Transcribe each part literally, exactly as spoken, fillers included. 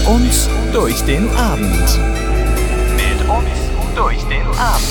uns durch den Abend. Mit uns durch den Abend.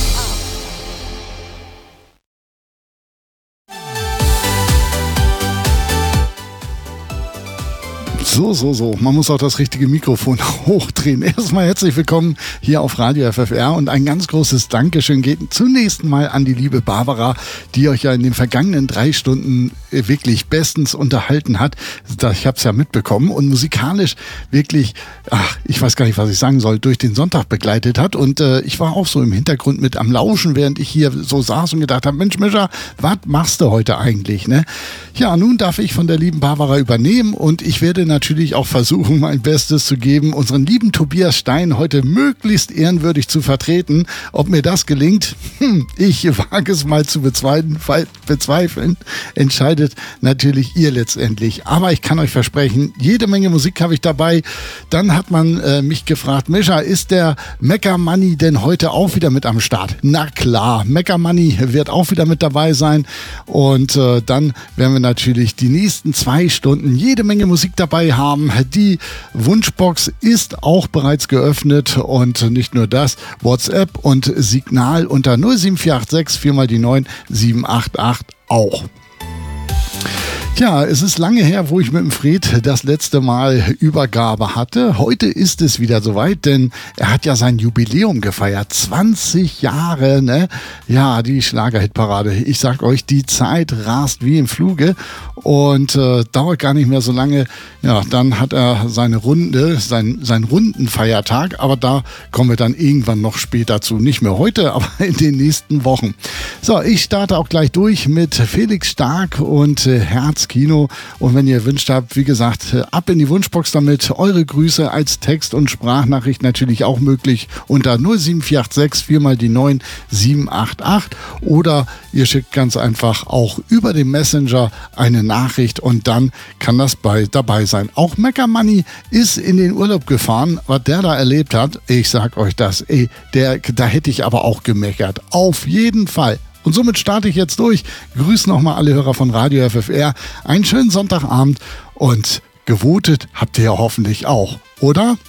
So, so, so. Man muss auch das richtige Mikrofon hochdrehen. Erstmal herzlich willkommen hier auf Radio F F R und ein ganz großes Dankeschön geht zunächst mal an die liebe Barbara, die euch ja in den vergangenen drei Stunden wirklich bestens unterhalten hat. Ich habe es ja mitbekommen und musikalisch wirklich, ach, ich weiß gar nicht, was ich sagen soll, durch den Sonntag begleitet hat. Und äh, ich war auch so im Hintergrund mit am Lauschen, während ich hier so saß und gedacht habe, Mensch, Mischa, was machst du heute eigentlich? Ne? Ja, nun darf ich von der lieben Barbara übernehmen und ich werde natürlich natürlich auch versuchen, mein Bestes zu geben, unseren lieben Tobias Stein heute möglichst ehrenwürdig zu vertreten. Ob mir das gelingt, hm, ich wage es mal zu bezweifeln, bezweifeln, entscheidet natürlich ihr letztendlich. Aber ich kann euch versprechen, jede Menge Musik habe ich dabei. Dann hat man äh, mich gefragt, Mischa, ist der Mecca Money denn heute auch wieder mit am Start? Na klar, Mecca Money wird auch wieder mit dabei sein und äh, dann werden wir natürlich die nächsten zwei Stunden jede Menge Musik dabei haben. Die Wunschbox ist auch bereits geöffnet und nicht nur das, WhatsApp und Signal unter null sieben vier acht sechs vier mal die neun sieben acht acht auch. Ja, es ist lange her, wo ich mit dem Fred das letzte Mal Übergabe hatte. Heute ist es wieder soweit, denn er hat ja sein Jubiläum gefeiert. zwanzig Jahre, ne? Ja, die Schlagerhitparade. Ich sag euch, die Zeit rast wie im Fluge und äh, dauert gar nicht mehr so lange. Ja, dann hat er seine Runde, sein, seinen Rundenfeiertag, aber da kommen wir dann irgendwann noch später zu. Nicht mehr heute, aber in den nächsten Wochen. So, ich starte auch gleich durch mit Felix Stark und äh, Herz Kino. Und wenn ihr wünscht habt, wie gesagt, ab in die Wunschbox damit. Eure Grüße als Text- und Sprachnachricht natürlich auch möglich unter null sieben vier acht sechs vier mal die neun sieben acht acht oder ihr schickt ganz einfach auch über den Messenger eine Nachricht und dann kann das bei dabei sein. Auch Mecca Money ist in den Urlaub gefahren. Was der da erlebt hat, ich sag euch das, ey, der, da hätte ich aber auch gemeckert. Auf jeden Fall. Und somit starte ich jetzt durch. Grüße nochmal alle Hörer von Radio F F R. Einen schönen Sonntagabend und gewotet habt ihr ja hoffentlich auch, oder?